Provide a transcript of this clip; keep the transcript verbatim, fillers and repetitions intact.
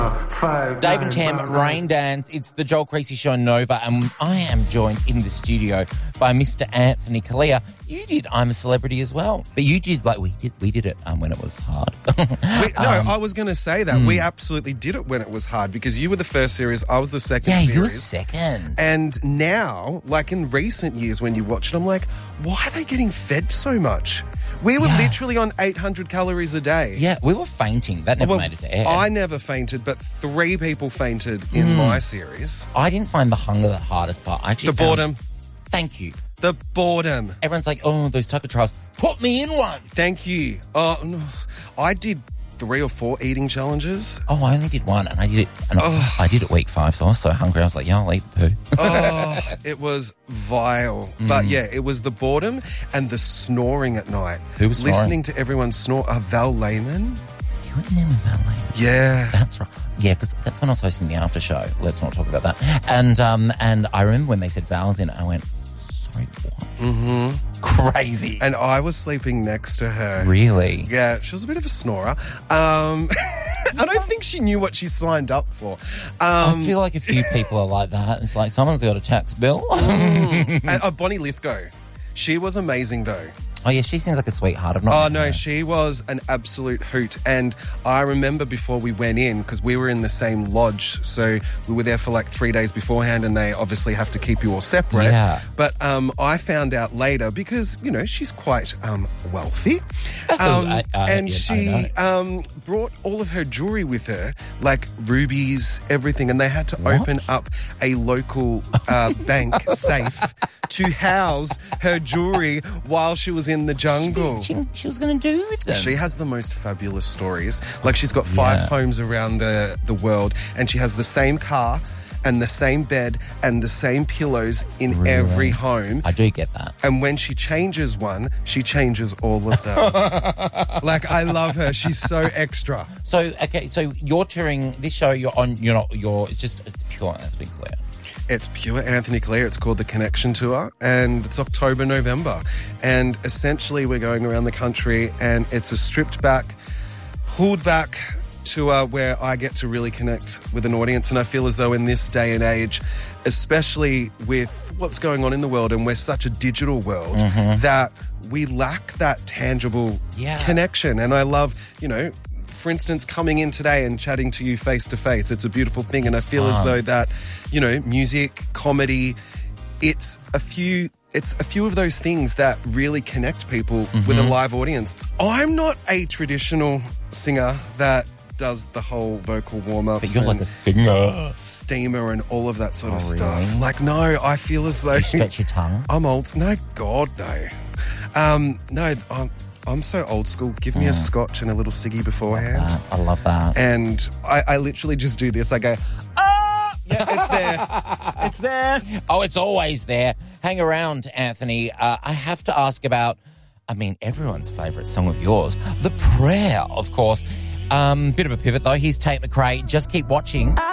five, Dave nine, and Tam, five, Rain Dance. It's the Joel Creasy Show Nova, and I am joined in the studio by Mister Anthony Kalia. You did I'm a Celebrity as well, but you did like we did. We did it um, when it was hard. we, no, um, I was going to say that. Mm. We absolutely did it when it was hard because you were the first series, I was the second yeah, series. you were second. And now, like in recent years when you watch it, I'm like, why are they getting fed so much? We were yeah. literally on eight hundred calories a day. Yeah, we were fainting. That never well, made it to air. I never fainted, but three people fainted in mm. my series. I didn't find the hunger the hardest part. I actually the found, boredom. Thank you. The boredom. Everyone's like, oh, those Tucker trials. Put me in one. Thank you. Oh, no. I did three or four eating challenges. Oh, I only did one, and I did it. And oh. I did it week five, so I was so hungry. I was like, yeah, I'll eat the poo. oh, it was vile. Mm. But yeah, it was the boredom and the snoring at night. Who was snoring? Listening to everyone snore. Uh, Val Lehman. You were never Val Lehman. Yeah. That's right. Yeah, because that's when I was hosting the after show. Let's not talk about that. And um, and I remember when they said Val's in it, I went, sorry, what? Mm-hmm. Crazy. And I was sleeping next to her. Really? Yeah, she was a bit of a snorer. Um, I don't think she knew what she signed up for. Um, I feel like a few people are like that. It's like someone's got a tax bill. mm. and, uh, Bonnie Lithgow. She was amazing, though. Oh, yeah, she seems like a sweetheart. I've not Oh, met no, her. she was an absolute hoot. And I remember before we went in, because we were in the same lodge, so we were there for like three days beforehand, and they obviously have to keep you all separate. Yeah. But um, I found out later, because, you know, she's quite um, wealthy. Oh, Um, I, I, and yeah, she um, brought all of her jewelry with her, like rubies, everything, and they had to What? open up a local uh, bank safe to house her jewelry while she was in the jungle. She, she, she was going to do with them. She has the most fabulous stories. Like, she's got five Yeah. homes around the, the world, and she has the same car and the same bed and the same pillows in Really? every home. I do get that. And when she changes one, she changes all of them. Like, I love her. She's so extra. So, okay, so you're touring this show, you're on, you're not, you're, it's just, it's pure Anthony Claire. It's pure Anthony Kalia. It's called the Connection Tour, and it's October, November. And essentially we're going around the country, and it's a stripped back, pulled back tour where I get to really connect with an audience. And I feel as though in this day and age, especially with what's going on in the world, and we're such a digital world, Mm-hmm. that we lack that tangible Yeah. connection. And I love, you know, for instance, coming in today and chatting to you face to face. It's a beautiful thing. And I feel fun. as though that, you know, music, comedy, it's a few it's a few of those things that really connect people Mm-hmm. with a live audience. I'm not a traditional singer that does the whole vocal warm-ups. But you're like and a singer. steamer and all of that sort of Oh, stuff. really? Like, no, I feel as though You stretch your tongue. I'm old. No, God, no. Um, no, I'm, I'm so old school. Give me a scotch and a little ciggy beforehand. Uh, I love that. And I, I literally just do this. I go, ah, yeah, it's there. It's there. Oh, it's always there. Hang around, Anthony. Uh, I have to ask about, I mean, everyone's favourite song of yours, The Prayer, of course. Um, bit of a pivot, though. Here's Tate McRae. Just keep watching.